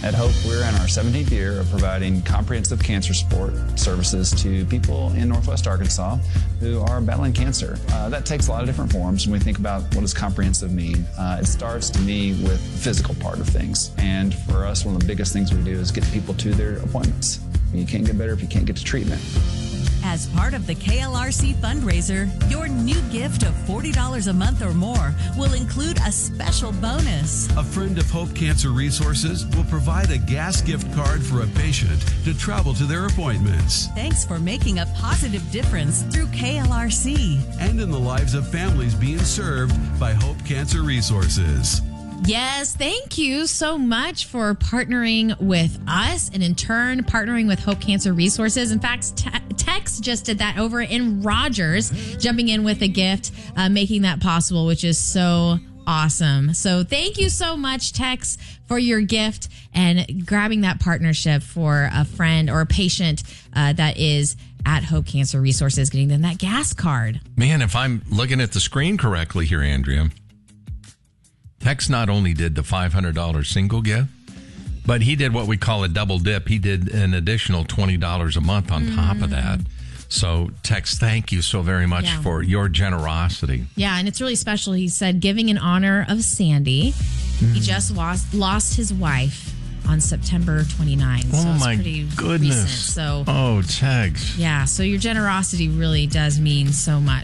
At Hope, we're in our 17th year of providing comprehensive cancer support services to people in Northwest Arkansas who are battling cancer. That takes a lot of different forms when we think about what does comprehensive mean. It starts to me with the physical part of things. And for us, one of the biggest things we do is get people to their appointments. You can't get better if you can't get to treatment. As part of the KLRC fundraiser, your new gift of $40 a month or more will include a special bonus. A friend of Hope Cancer Resources will provide a gas gift card for a patient to travel to their appointments. Thanks for making a positive difference through KLRC. And in the lives of families being served by Hope Cancer Resources. Yes, thank you so much for partnering with us and in turn partnering with Hope Cancer Resources. In fact, Tex just did that over in Rogers, jumping in with a gift, making that possible, which is so awesome. So thank you so much, Tex, for your gift and grabbing that partnership for a friend or a patient that is at Hope Cancer Resources, getting them that gas card. Man, if I'm looking at the screen correctly here, Andrea, Tex not only did the $500 single gift, but he did what we call a double dip. He did an additional $20 a month on top of that. So, Tex, thank you so very much for your generosity. Yeah, and it's really special. He said, giving in honor of Sandy. He just lost his wife on September 29th. Oh, so it's my pretty goodness. recent. So, oh, Tex. yeah, so your generosity really does mean so much.